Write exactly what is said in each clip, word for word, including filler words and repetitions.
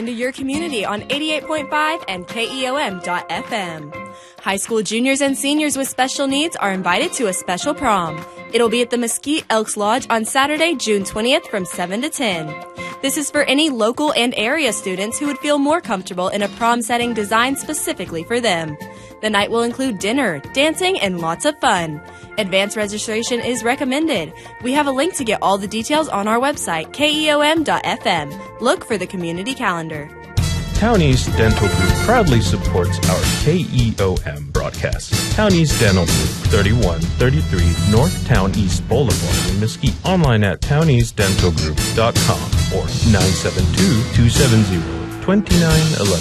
Into your community on eighty-eight point five and K E O M dot F M. High school juniors and seniors with special needs are invited to a special prom. It'll be at the Mesquite Elks Lodge on Saturday, June twentieth from seven to ten. This is for any local and area students who would feel more comfortable in a prom setting designed specifically for them. The night will include dinner, dancing, and lots of fun. Advance registration is recommended. We have a link to get all the details on our website, K E O M dot F M. Look for the community calendar. Townies Dental Group proudly supports our K E O M broadcast. Townies Dental Group, thirty-one thirty-three North Town East Boulevard in Mesquite. Online at townies dental group dot com or nine seven two, two seven zero, two nine one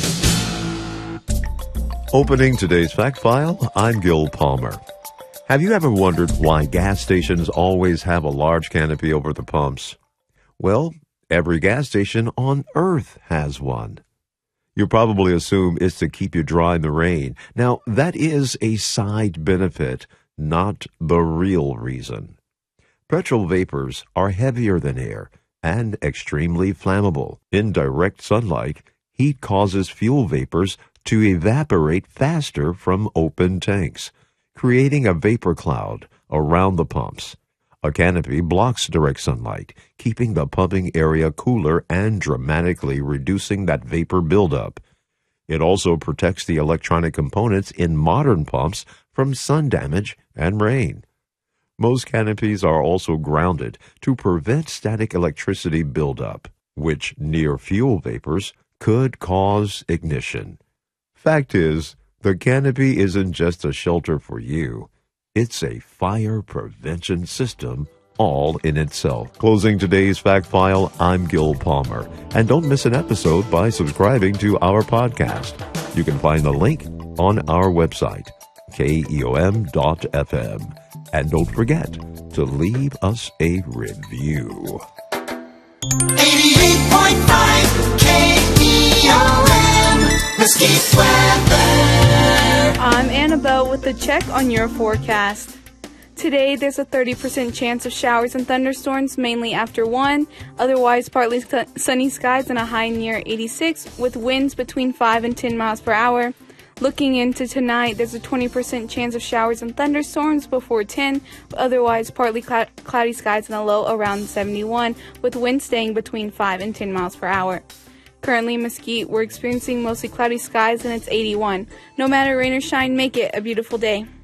one. Opening today's Fact File, I'm Gil Palmer. Have you ever wondered why gas stations always have a large canopy over the pumps? Well, every gas station on Earth has one. You probably assume it's to keep you dry in the rain. Now, that is a side benefit, not the real reason. Petrol vapors are heavier than air and extremely flammable. In direct sunlight, heat causes fuel vapors to evaporate faster from open tanks, creating a vapor cloud around the pumps. A canopy blocks direct sunlight, keeping the pumping area cooler and dramatically reducing that vapor buildup. It also protects the electronic components in modern pumps from sun damage and rain. Most canopies are also grounded to prevent static electricity buildup, which near fuel vapors could cause ignition. Fact is, the canopy isn't just a shelter for you. It's a fire prevention system all in itself. Closing today's Fact File, I'm Gil Palmer. And don't miss an episode by subscribing to our podcast. You can find the link on our website, K E O M dot F M. And don't forget to leave us a review. eighty-eight point five K E O M, Mesquite Weather. I'm Annabelle with the check on your forecast. Today, there's a thirty percent chance of showers and thunderstorms, mainly after one. Otherwise, partly sunny skies and a high near eighty-six, with winds between five and ten miles per hour. Looking into tonight, there's a twenty percent chance of showers and thunderstorms before ten. Otherwise, partly cl- cloudy skies and a low around seventy-one, with winds staying between five and ten miles per hour. Currently in Mesquite, we're experiencing mostly cloudy skies and it's eighty-one. No matter rain or shine, make it a beautiful day.